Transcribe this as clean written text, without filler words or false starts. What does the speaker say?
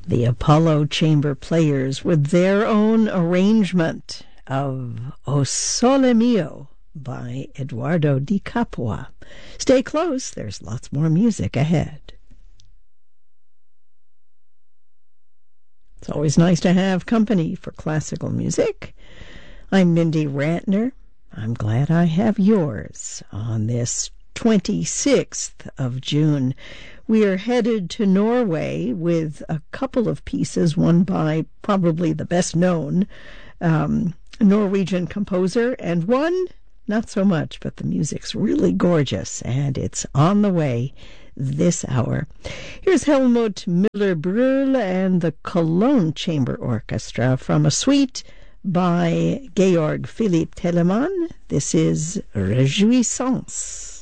The Apollo Chamber Players with their own arrangement of O Sole Mio by Eduardo Di Capua. Stay close, there's lots more music ahead. It's always nice to have company for classical music. I'm Mindy Rantner. I'm glad I have yours on this 26th of June. We are headed to Norway with a couple of pieces, one by probably the best known Norwegian composer, and one not so much, but the music's really gorgeous, and it's on the way this hour. Here's Helmut Müller-Brühl and the Cologne Chamber Orchestra from a suite by Georg Philipp Telemann. This is Réjouissance.